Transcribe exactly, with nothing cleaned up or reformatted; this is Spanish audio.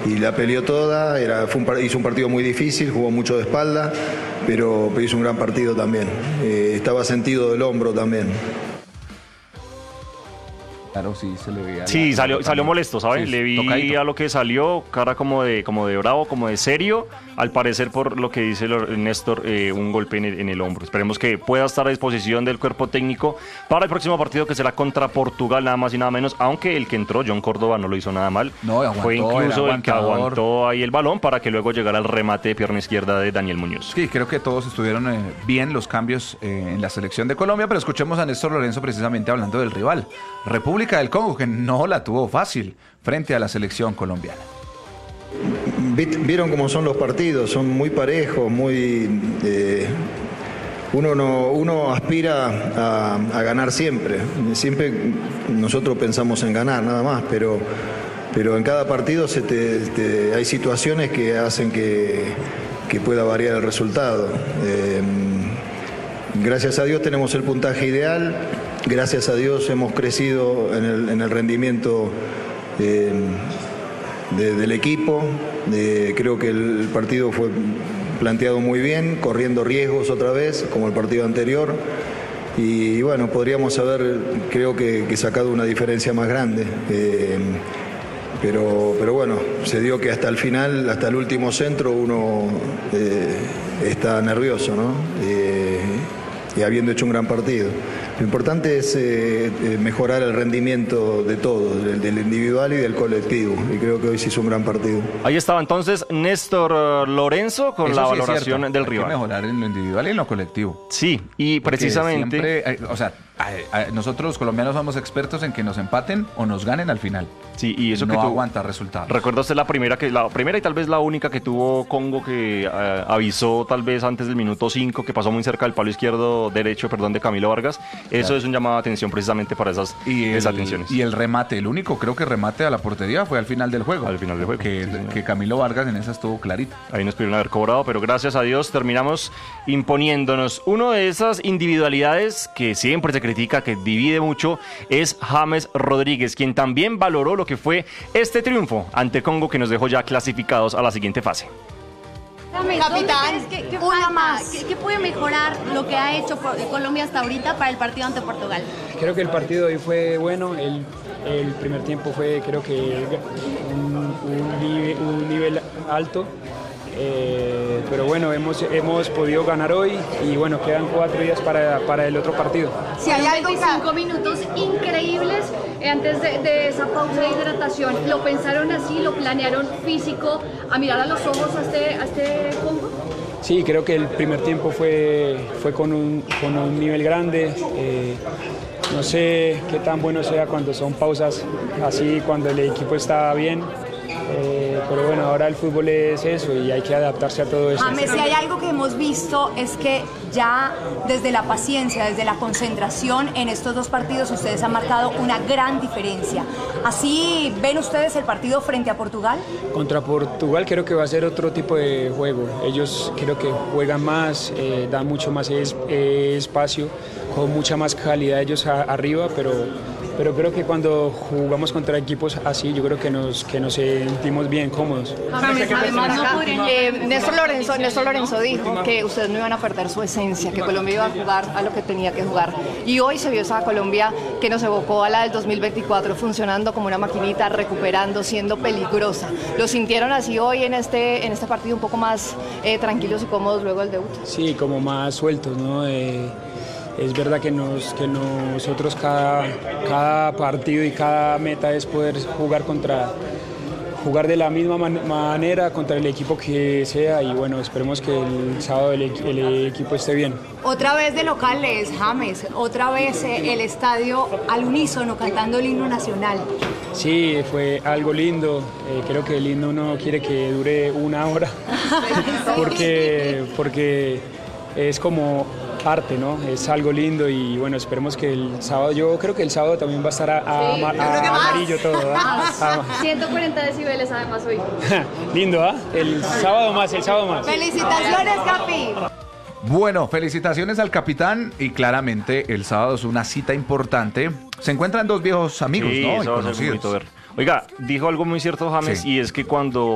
y la peleó toda, era, fue un, hizo un partido muy difícil, jugó mucho de espalda, pero, pero hizo un gran partido también. Eh, estaba sentido del hombro también. Claro, sí, se le veía. Sí, la, salió, salió molesto, ¿saben? Sí, le vi tocadito. a lo que salió, cara como de, como de bravo, como de serio. Al parecer, por lo que dice Néstor, eh, un golpe en el, en el hombro. Esperemos que pueda estar a disposición del cuerpo técnico para el próximo partido, que será contra Portugal, nada más y nada menos. Aunque el que entró, John Córdoba, no lo hizo nada mal. No, aguantó, fue incluso el que aguantador. aguantó ahí el balón para que luego llegara el remate de pierna izquierda de Daniel Muñoz. Sí, creo que todos estuvieron eh, bien los cambios eh, en la selección de Colombia, pero escuchemos a Néstor Lorenzo precisamente hablando del rival, República del Congo, que no la tuvo fácil frente a la selección colombiana. Vieron cómo son los partidos, son muy parejos, muy... Eh, uno, no, uno aspira a, a ganar siempre, siempre nosotros pensamos en ganar nada más, pero, pero en cada partido se te, te, hay situaciones que hacen que, que pueda variar el resultado. Eh, gracias a Dios tenemos el puntaje ideal, gracias a Dios hemos crecido en el, en el rendimiento eh, de, del equipo. Eh, creo que el partido fue planteado muy bien, corriendo riesgos otra vez, como el partido anterior. Y bueno, podríamos haber, creo que, que sacado una diferencia más grande. Eh, pero, pero bueno, se dio que hasta el final, hasta el último centro, uno eh, está nervioso, ¿no? Eh, y habiendo hecho un gran partido. Lo importante es eh, mejorar el rendimiento de todos, del, del individual y del colectivo. Y creo que hoy se hizo un gran partido. Ahí estaba entonces Néstor uh, Lorenzo con Eso la sí valoración cierto, del hay rival. que mejorar en lo individual y en lo colectivo. Sí, y Porque precisamente... Siempre, eh, o sea, a, a, nosotros los colombianos somos expertos en que nos empaten o nos ganen al final. Sí, y eso no que tú aguanta resultados. ¿Recuerda usted la primera, que la primera y tal vez la única que tuvo Congo, que uh, avisó tal vez antes del minuto cinco, que pasó muy cerca del palo izquierdo, derecho, perdón, de Camilo Vargas? Eso claro. Es un llamado de atención precisamente para esas y el, desatenciones. Y el remate, el único creo que remate a la portería fue al final del juego. Al final del juego. Que, sí, que Camilo Vargas en esa estuvo clarito. Ahí nos pudieron haber cobrado, pero gracias a Dios terminamos imponiéndonos. Uno de esas individualidades que siempre se critica, que divide mucho, es James Rodríguez, quien también valoró lo que fue este triunfo ante Congo, que nos dejó ya clasificados a la siguiente fase. Capitán, ¿qué, qué una más? ¿Qué, ¿Qué puede mejorar lo que ha hecho Colombia hasta ahorita para el partido ante Portugal? Creo que el partido hoy fue bueno, el, el primer tiempo fue creo que un, un, nivel, un nivel alto, eh, pero bueno, hemos, hemos podido ganar hoy y bueno, quedan cuatro días para, para el otro partido. Si hay algo en cinco minutos increíbles antes de, de esa pausa de hidratación, ¿lo pensaron así, lo planearon físico, a mirar a los ojos a este, a este Congo? Sí, creo que el primer tiempo fue, fue con, un, con un nivel grande. Eh, no sé qué tan bueno sea cuando son pausas así, cuando el equipo está bien. Eh, pero bueno, ahora el fútbol es eso y hay que adaptarse a todo eso. James, si hay algo que hemos visto es que ya desde la paciencia, desde la concentración en estos dos partidos ustedes han marcado una gran diferencia. ¿Así ven ustedes el partido frente a Portugal? Contra Portugal creo que va a ser otro tipo de juego. Ellos creo que juegan más, eh, dan mucho más es, eh, espacio, con mucha más calidad ellos a, arriba, pero... Pero creo que cuando jugamos contra equipos así, yo creo que nos, que nos sentimos bien cómodos. Además, no eh, Néstor Lorenzo, Néstor Lorenzo dijo que ustedes no iban a perder su esencia, que Colombia iba a jugar a lo que tenía que jugar. Y hoy se vio esa Colombia que nos evocó a la del dos mil veinticuatro, funcionando como una maquinita, recuperando, siendo peligrosa. ¿Lo sintieron así hoy en este, en este partido un poco más eh, tranquilos y cómodos luego del debut? Sí, como más sueltos, ¿no? Eh, Es verdad que, nos, que nosotros cada, cada partido y cada meta es poder jugar contra jugar de la misma man manera contra el equipo que sea y bueno, esperemos que el sábado el, el equipo esté bien. Otra vez de locales, James, otra vez eh, el estadio al unísono cantando el himno nacional. Sí, fue algo lindo, eh, creo que el himno uno quiere que dure una hora porque, porque es como arte, ¿no? Es algo lindo y bueno, esperemos que el sábado, yo creo que el sábado también va a estar a, a, sí, a, a amarillo todo, ¿verdad? ciento cuarenta decibeles además hoy. Lindo, ¿ah? ¿eh? El sábado más, el sábado más. ¡Felicitaciones, Capi! Bueno, felicitaciones al capitán y claramente el sábado es una cita importante. Se encuentran dos viejos amigos, sí, ¿no? Eso va a ser muy bonito ver. Oiga, dijo algo muy cierto James, sí. Y es que cuando